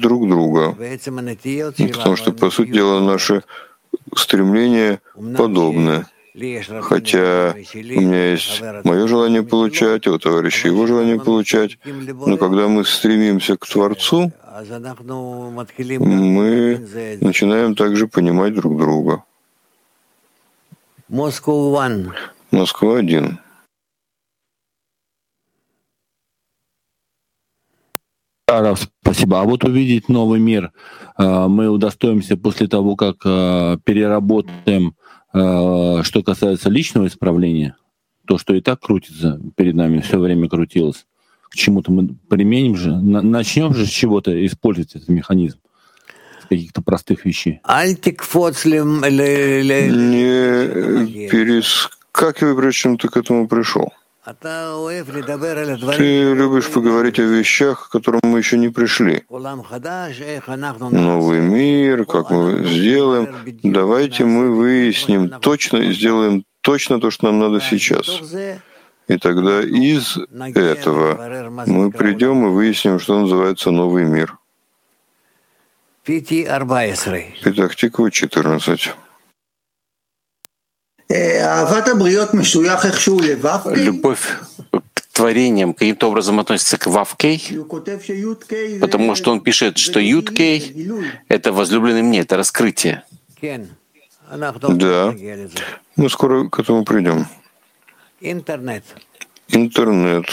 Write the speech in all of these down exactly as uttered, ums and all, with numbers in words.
друг друга, потому что, по сути дела, наши стремления подобны. Хотя у меня есть мое желание получать, а у товарища его желание получать, но когда мы стремимся к Творцу, мы начинаем также понимать друг друга. Москва один. Спасибо. А вот увидеть новый мир мы удостоимся после того, как переработаем, что касается личного исправления, то, что и так крутится перед нами, все время крутилось. К чему-то мы применим же, начнем же с чего-то использовать этот механизм, с каких-то простых вещей. Не перескакивай, прежде чем ты к этому пришел. Ты любишь поговорить о вещах, к которым мы еще не пришли. Новый мир, как мы сделаем. Давайте мы выясним точно и сделаем точно то, что нам надо сейчас. И тогда из этого мы придем и выясним, что называется новый мир. Петах Тиква, четырнадцать. Любовь к творениям каким-то образом относится к Вавкей, потому что он пишет, что Юткей — это возлюбленный мне, это раскрытие. Да, мы скоро к этому придем. Интернет. Интернет.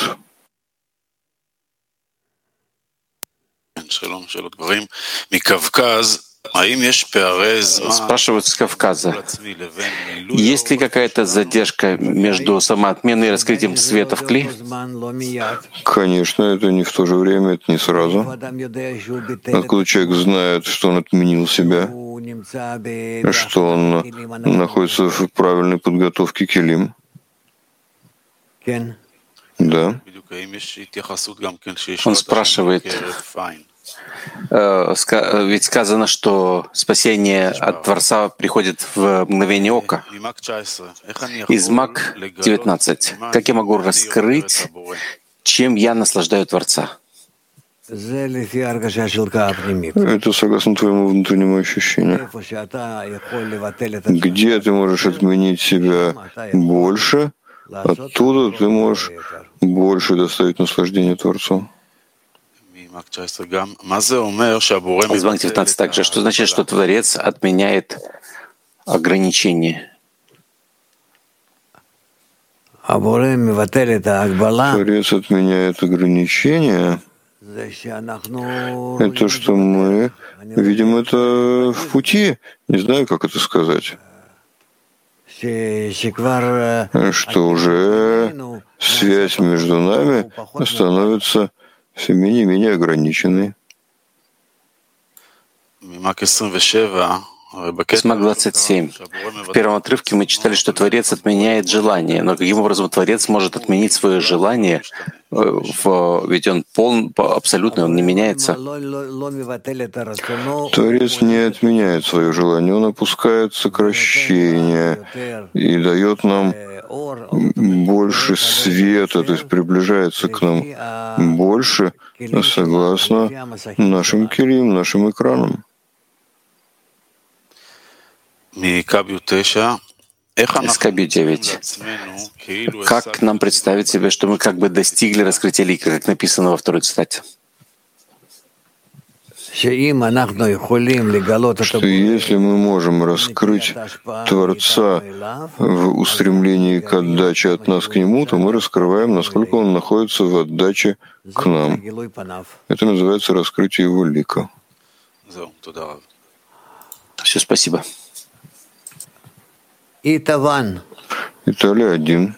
Спрашивают с Кавказа, есть ли какая-то задержка между самоотменой и раскрытием света в Кли? Конечно, это не в то же время, это не сразу. Откуда человек знает, что он отменил себя, что он находится в правильной подготовке келим? Да. Он спрашивает, ведь сказано, что спасение от Творца приходит в мгновение ока. Из Мак девятнадцать. Как я могу раскрыть, чем я наслаждаю Творца? Это согласно твоему внутреннему ощущению. Где ты можешь отменить себя больше, оттуда ты можешь больше доставить наслаждение Творцу. Из Мак девятнадцать также. Что значит, что Творец отменяет ограничения? Творец отменяет ограничения. Это что мы видим это в пути. Не знаю, как это сказать. Что уже связь между нами становится все менее и менее ограниченной. Смак двадцать семь. В первом отрывке мы читали, что Творец отменяет желание. Но каким образом Творец может отменить свое желание? В... Ведь он полн, абсолютно, он не меняется. Творец не отменяет свое желание, он опускает сокращение и дает нам больше света, то есть приближается к нам больше, согласно нашим келим, нашим экранам. Из Кабью девять. Как нам представить себе, что мы как бы достигли раскрытия лика, как написано во второй цитате? Что если мы можем раскрыть Творца в устремлении к отдаче от нас к Нему, то мы раскрываем, насколько Он находится в отдаче к нам. Это называется раскрытие Его лика. Все, спасибо. Итаван. Италия один.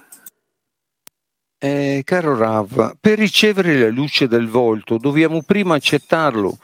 Eh, caro Rav, per ricevere la luce del volto dobbiamo prima accettarlo